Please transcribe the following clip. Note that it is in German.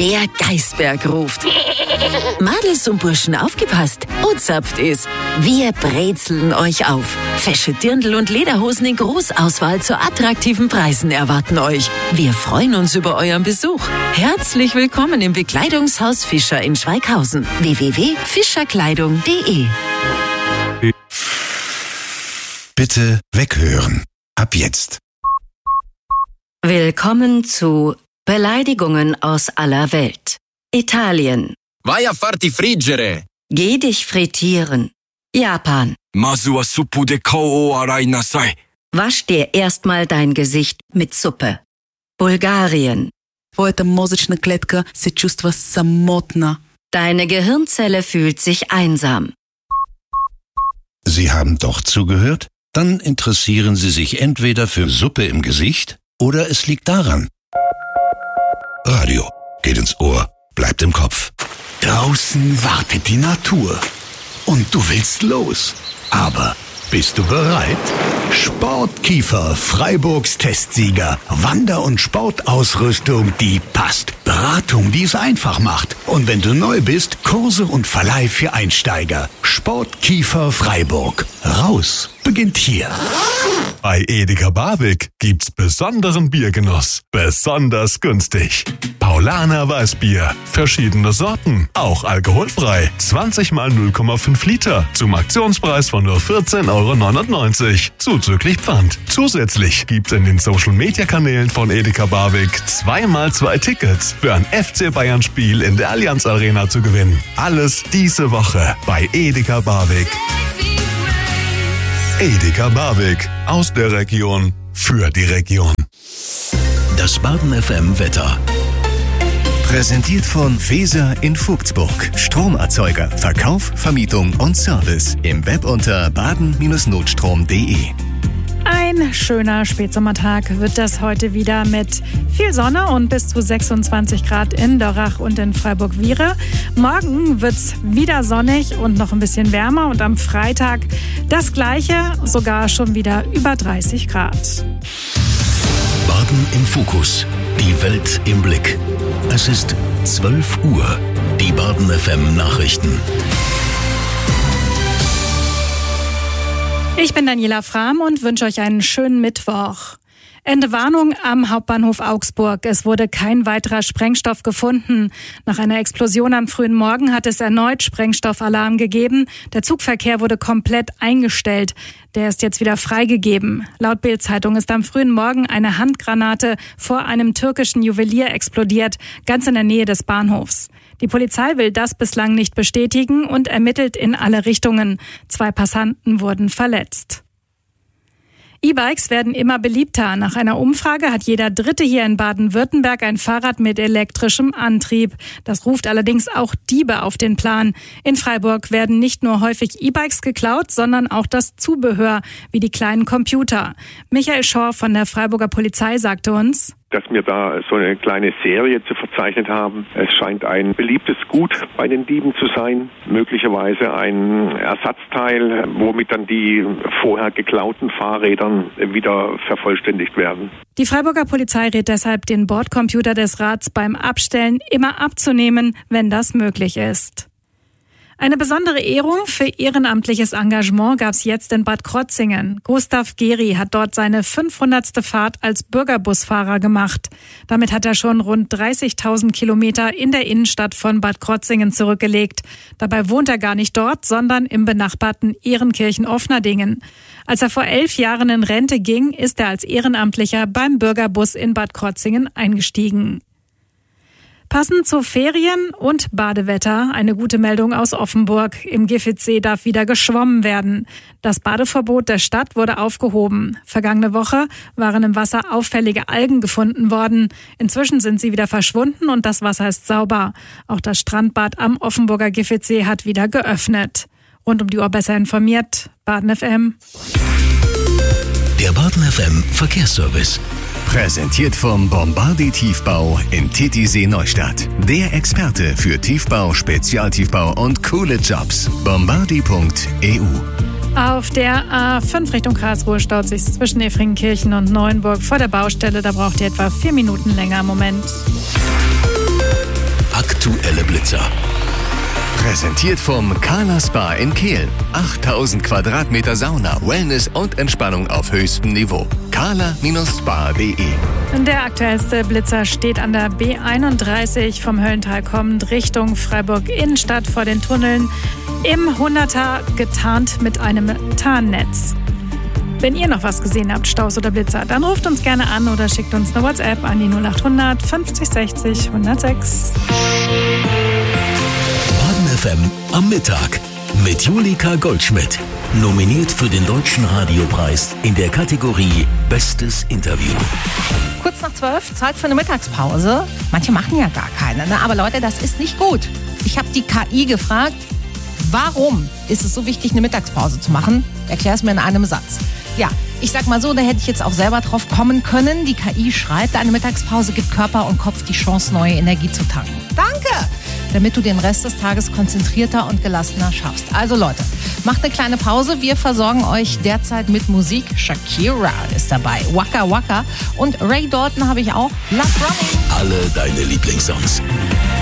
Der Geißberg ruft. Madels und Burschen, aufgepasst. Und zapft es. Wir brezeln euch auf. Fesche Dirndl und Lederhosen in Großauswahl zu attraktiven Preisen erwarten euch. Wir freuen uns über euren Besuch. Herzlich willkommen im Bekleidungshaus Fischer in Schweighausen. www.fischerkleidung.de. Bitte weghören. Ab jetzt. Willkommen zu Beleidigungen aus aller Welt. Italien. Vai a farti friggere. Geh dich frittieren. Japan. Masu wa suppu de kou o arai nasai. Wasch dir erstmal dein Gesicht mit Suppe. Bulgarien. Твоята мозъчна клетка се чувства самотна. Deine Gehirnzelle fühlt sich einsam. Sie haben doch zugehört? Dann interessieren Sie sich entweder für Suppe im Gesicht oder es liegt daran. Radio geht ins Ohr, bleibt im Kopf. Draußen wartet die Natur und du willst los. Aber bist du bereit? Sportkiefer, Freiburgs Testsieger. Wander- und Sportausrüstung, die passt. Beratung, die es einfach macht. Und wenn du neu bist, Kurse und Verleih für Einsteiger. Sportkiefer Freiburg. Raus beginnt hier. Bei Edeka Barwick gibt's besonderen Biergenuss. Besonders günstig. Paulaner Weißbier. Verschiedene Sorten. Auch alkoholfrei. 20 mal 0,5 Liter. Zum Aktionspreis von nur 14,99 €. Zuzüglich Pfand. Zusätzlich gibt's in den Social-Media-Kanälen von Edeka Barwick 2x2 Tickets für ein FC Bayern-Spiel in der Allianz Arena zu gewinnen. Alles diese Woche bei Edeka Barwick. Edeka Barwick. Aus der Region. Für die Region. Das Baden FM Wetter. Präsentiert von Feser in Vogtsburg. Stromerzeuger, Verkauf, Vermietung und Service. Im Web unter baden-notstrom.de. Ein schöner Spätsommertag wird das heute wieder mit viel Sonne und bis zu 26 Grad in Dörrach und in Freiburg-Wiehre. Morgen wird's wieder sonnig und noch ein bisschen wärmer und am Freitag das Gleiche, sogar schon wieder über 30 Grad. Baden im Fokus. Die Welt im Blick. Es ist 12 Uhr. Die Baden FM Nachrichten. Ich bin Daniela Frahm und wünsche euch einen schönen Mittwoch. Entwarnung am Hauptbahnhof Augsburg. Es wurde kein weiterer Sprengstoff gefunden. Nach einer Explosion am frühen Morgen hat es erneut Sprengstoffalarm gegeben. Der Zugverkehr wurde komplett eingestellt. Der ist jetzt wieder freigegeben. Laut Bild-Zeitung ist am frühen Morgen eine Handgranate vor einem türkischen Juwelier explodiert, ganz in der Nähe des Bahnhofs. Die Polizei will das bislang nicht bestätigen und ermittelt in alle Richtungen. 2 Passanten wurden verletzt. E-Bikes werden immer beliebter. Nach einer Umfrage hat jeder Dritte hier in Baden-Württemberg ein Fahrrad mit elektrischem Antrieb. Das ruft allerdings auch Diebe auf den Plan. In Freiburg werden nicht nur häufig E-Bikes geklaut, sondern auch das Zubehör, wie die kleinen Computer. Michael Schor von der Freiburger Polizei sagte uns: dass wir da so eine kleine Serie zu verzeichnen haben. Es scheint ein beliebtes Gut bei den Dieben zu sein. Möglicherweise ein Ersatzteil, womit dann die vorher geklauten Fahrrädern wieder vervollständigt werden. Die Freiburger Polizei rät deshalb, den Bordcomputer des Rads beim Abstellen immer abzunehmen, wenn das möglich ist. Eine besondere Ehrung für ehrenamtliches Engagement gab es jetzt in Bad Krotzingen. Gustav Gehry hat dort seine 500. Fahrt als Bürgerbusfahrer gemacht. Damit hat er schon rund 30.000 Kilometer in der Innenstadt von Bad Krotzingen zurückgelegt. Dabei wohnt er gar nicht dort, sondern im benachbarten Ehrenkirchen-Offnerdingen. Als er vor 11 Jahren in Rente ging, ist er als Ehrenamtlicher beim Bürgerbus in Bad Krotzingen eingestiegen. Passend zu Ferien und Badewetter eine gute Meldung aus Offenburg. Im Giffitsee darf wieder geschwommen werden. Das Badeverbot der Stadt wurde aufgehoben. Vergangene Woche waren im Wasser auffällige Algen gefunden worden. Inzwischen sind sie wieder verschwunden und das Wasser ist sauber. Auch das Strandbad am Offenburger Giffitsee hat wieder geöffnet. Rund um die Uhr besser informiert, Baden FM. Der Baden FM Verkehrsservice. Präsentiert vom Bombardi Tiefbau in Titisee Neustadt. Der Experte für Tiefbau, Spezialtiefbau und coole Jobs. Bombardi.eu. Auf der A5 Richtung Karlsruhe staut sich zwischen Efringenkirchen und Neuenburg vor der Baustelle. Da braucht ihr etwa 4 Minuten länger im Moment. Aktuelle Blitzer. Präsentiert vom Carla Spa in Kehl. 8000 Quadratmeter Sauna, Wellness und Entspannung auf höchstem Niveau. carla-spa.de. Der aktuellste Blitzer steht an der B31 vom Höllental kommend Richtung Freiburg Innenstadt vor den Tunneln im 100er getarnt mit einem Tarnnetz. Wenn ihr noch was gesehen habt, Staus oder Blitzer, dann ruft uns gerne an oder schickt uns eine WhatsApp an die 0800 50 60 106. Baden FM am Mittag mit Julika Goldschmidt. Nominiert für den Deutschen Radiopreis in der Kategorie Bestes Interview. Kurz nach 12, Zeit für eine Mittagspause. Manche machen ja gar keine, ne? Aber Leute, das ist nicht gut. Ich habe die KI gefragt, warum ist es so wichtig, eine Mittagspause zu machen? Erklär es mir in einem Satz. Ja, ich sag mal so, da hätte ich jetzt auch selber drauf kommen können. Die KI schreibt, eine Mittagspause gibt Körper und Kopf die Chance, neue Energie zu tanken. Danke! Damit du den Rest des Tages konzentrierter und gelassener schaffst. Also Leute, macht eine kleine Pause. Wir versorgen euch derzeit mit Musik. Shakira ist dabei, Waka Waka. Und Ray Dalton habe ich auch, Love Running. Alle deine Lieblingssongs.